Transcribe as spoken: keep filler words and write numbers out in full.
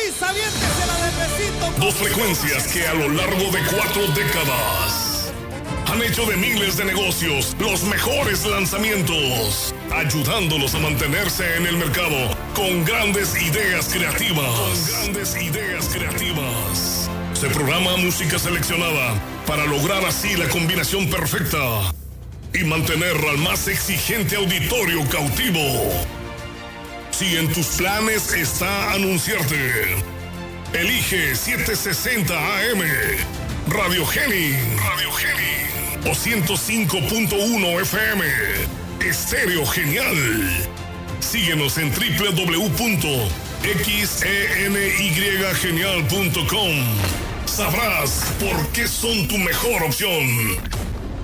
Luis, aviéntese la de besito. Dos frecuencias que a lo largo de cuatro décadas han hecho de miles de negocios los mejores lanzamientos, ayudándolos a mantenerse en el mercado con grandes ideas creativas. Con grandes ideas creativas. Se programa música seleccionada para lograr así la combinación perfecta y mantener al más exigente auditorio cautivo. Si en tus planes está anunciarte, elige setecientos sesenta A M, Radio Geni, Radio Geni, o ciento cinco punto uno F M, Estéreo Genial. Síguenos en doble u doble u doble u punto xeny genial punto com. Sabrás por qué son tu mejor opción.